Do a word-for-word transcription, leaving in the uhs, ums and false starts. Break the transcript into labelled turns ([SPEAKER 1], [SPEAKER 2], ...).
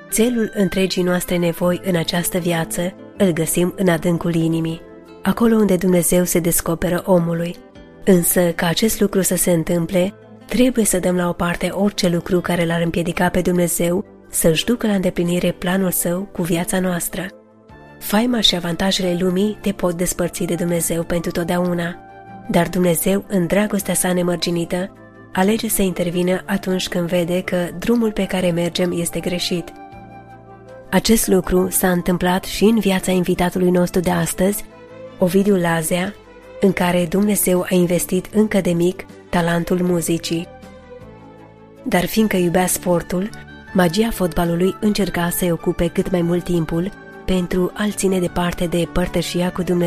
[SPEAKER 1] Țelul întregii noastre nevoi în această viață îl găsim în adâncul inimii, acolo unde Dumnezeu se descoperă omului. Însă, ca acest lucru să se întâmple, trebuie să dăm la o parte orice lucru care l-ar împiedica pe Dumnezeu să-și ducă la îndeplinire planul său cu viața noastră. Faima și avantajele lumii te pot despărți de Dumnezeu pentru totdeauna, dar Dumnezeu, în dragostea sa nemărginită, alege să intervină atunci când vede că drumul pe care mergem este greșit. Acest lucru s-a întâmplat și în viața invitatului nostru de astăzi, Ovidiu Lazea, în care Dumnezeu a investit încă de mic talentul muzicii. Dar fiindcă iubea sportul, magia fotbalului încerca să-i ocupe cât mai mult timpul pentru a-l ține departe de părtășia cu Dumnezeu.